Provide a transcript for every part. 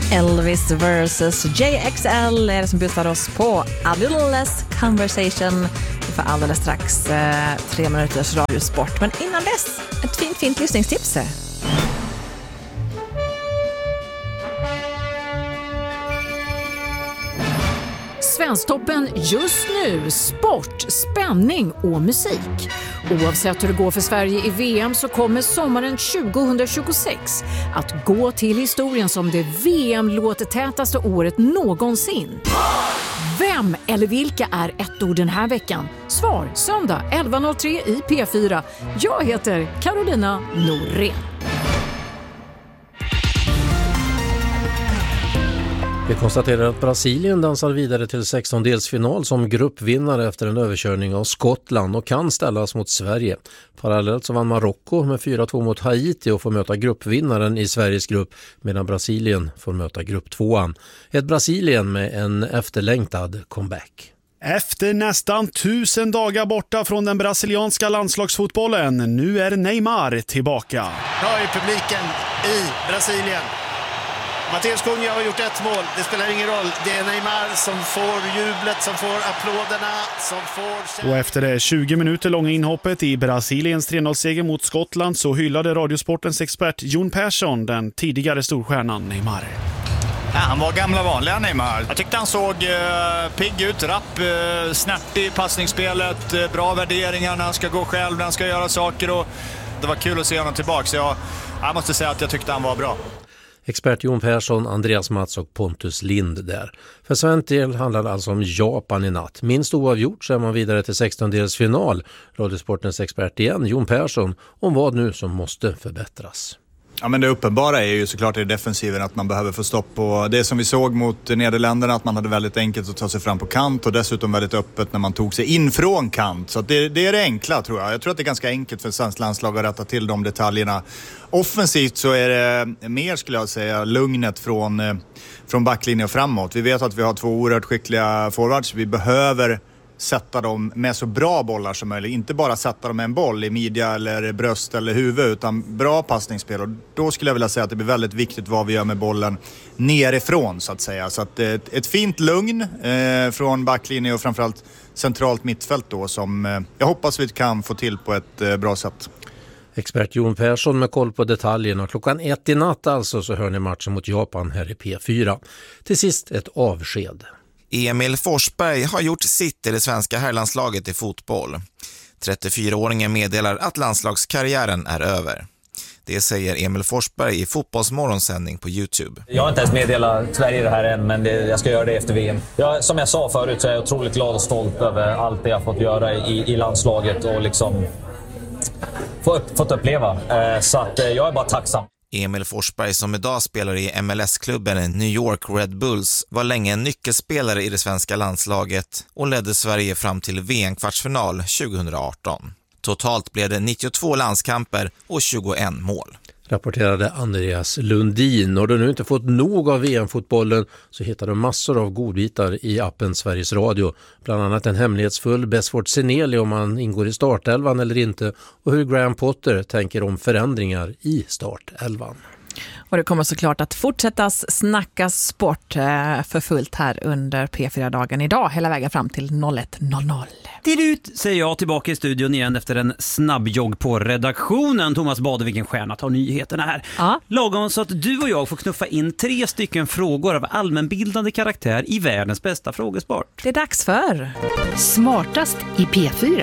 Elvis vs JXL är det som busar oss på A Little Less Conversation. Vi får alldeles strax 3 minuters radiosport. Men innan dess, ett fint lyssningstips. Svensktoppen just nu, sport, spänning och musik. Oavsett hur det går för Sverige i VM så kommer sommaren 2026 att gå till historien som det VM-låtetätaste året någonsin. Vem eller vilka är ett ord den här veckan? Svar söndag 11.03 i P4. Jag heter Carolina Norén. Vi konstaterar att Brasilien dansar vidare till 16-delsfinal som gruppvinnare efter en överkörning av Skottland och kan ställas mot Sverige. Parallellt så vann Marocko med 4-2 mot Haiti och får möta gruppvinnaren i Sveriges grupp medan Brasilien får möta grupptvåan. Ett Brasilien med en efterlängtad comeback. Efter nästan 1000 dagar borta från den brasilianska landslagsfotbollen, nu är Neymar tillbaka. Hör ju publiken i Brasilien. Matteus Cunha har gjort ett mål, det spelar ingen roll. Det är Neymar som får jublet, som får applåderna, som får... Och efter det 20 minuter långa inhoppet i Brasiliens 3-0-seger mot Skottland så hyllade Radiosportens expert Jon Persson den tidigare storstjärnan Neymar. Ja, han var gamla vanliga Neymar. Jag tyckte han såg pigg ut, rapp, snärtig i passningsspelet, bra värderingar när han ska gå själv, när han ska göra saker. Och det var kul att se honom tillbaka, så jag måste säga att jag tyckte han var bra. Expert Jon Persson, Andreas Mats och Pontus Lind där. För svensk del handlar det alltså om Japan i natt. Minst oavgjort så är man vidare till 16-delsfinal. Radiosportens expert igen, Jon Persson, om vad nu som måste förbättras. Ja, men det uppenbara är ju såklart i defensiven att man behöver få stopp på det som vi såg mot Nederländerna, att man hade väldigt enkelt att ta sig fram på kant och dessutom väldigt öppet när man tog sig in från kant. Så att det är det enkla, tror jag. Jag tror att det är ganska enkelt för svensk landslag att rätta till de detaljerna. Offensivt så är det mer, skulle jag säga, lugnet från backlinjen och framåt. Vi vet att vi har 2 oerhört skickliga forwards. Vi behöver sätta dem med så bra bollar som möjligt. Inte bara sätta dem med en boll i midja eller bröst eller huvud, utan bra passningsspel. Och då skulle jag vilja säga att det blir väldigt viktigt vad vi gör med bollen nerifrån, så att säga. Så att ett fint lugn från backlinjen och framförallt centralt mittfält då, som jag hoppas vi kan få till på ett bra sätt. Expert Jon Persson med koll på detaljerna. 1:00 i natt alltså så hör ni matchen mot Japan här i P4. Till sist ett avsked. Emil Forsberg har gjort sitt i det svenska herrlandslaget i fotboll. 34-åringen meddelar att landslagskarriären är över. Det säger Emil Forsberg i Fotbollsmorgonsändning på YouTube. Jag har inte ens meddelat Sverige det här än, men jag ska göra det efter VM. Som jag sa förut så är jag otroligt glad och stolt över allt det jag fått göra i landslaget och liksom fått uppleva. Så att jag är bara tacksam. Emil Forsberg, som idag spelar i MLS-klubben New York Red Bulls, var länge en nyckelspelare i det svenska landslaget och ledde Sverige fram till VM-kvartsfinal 2018. Totalt blev det 92 landskamper och 21 mål. Rapporterade Andreas Lundin. Och du nu inte fått nog av VM-fotbollen så hittar du massor av godbitar i appen Sveriges Radio. Bland annat en hemlighetsfull Besford Seneli om man ingår i startelvan eller inte och hur Graham Potter tänker om förändringar i startelvan. Och det kommer såklart att fortsättas snackas sport för fullt här under P4-dagen idag, hela vägen fram till 01.00. Ut säger jag tillbaka i studion igen efter en snabbjogg på redaktionen. Thomas Badeviken Stjärna tar nyheterna här. Ja. Lagom så att du och jag får knuffa in 3 stycken frågor av allmänbildande karaktär i världens bästa frågesport. Det är dags för Smartast i P4.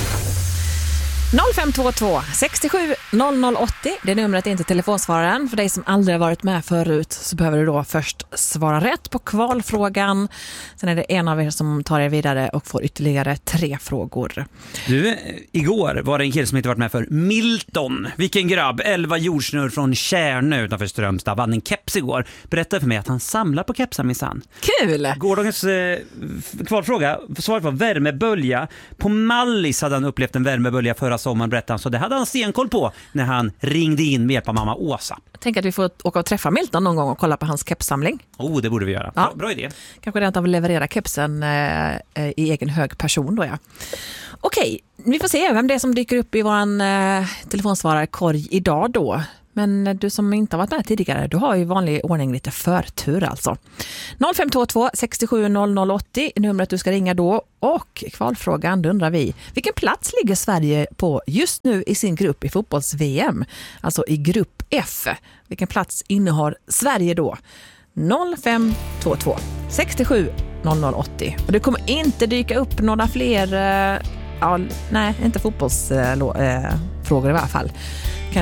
0522 67 00 80. Det numret är inte telefonsvararen. För dig som aldrig har varit med förut så behöver du då först svara rätt på kvalfrågan. Sen är det en av er som tar er vidare och får ytterligare 3 frågor. Du, igår var det en kille som inte varit med för Milton. Vilken grabb, 11 jordsnurr från Kärnö utanför Strömstad, vann en keps igår. Berättade för mig att han samlar på kepsar minsann. Kul! Gårdagens kvalfråga, svaret var värmebölja. På Mallis hade han upplevt en värmebölja förra sommaren, berättade han, så det hade han stenkoll på när han ringde in med hjälp av mamma Åsa. Tänk att vi får åka och träffa Milton någon gång och kolla på hans kepssamling. Det borde vi göra. Ja. Bra idé. Kanske rent av leverera kepsen i egen hög person då, ja. Okej, vi får se vem det är som dyker upp i våran telefonsvararkorg idag då. Men du som inte har varit med tidigare, du har ju i vanlig ordning lite förtur alltså. 0522 67 00 80 är numret du ska ringa då. Och kvalfrågan, då undrar vi, vilken plats ligger Sverige på just nu i sin grupp i fotbolls-VM? Alltså i grupp F. Vilken plats innehar Sverige då? 0522 67 00 80. Och det kommer inte dyka upp några fler, nej, inte fotbollsfrågor i alla fall. Kan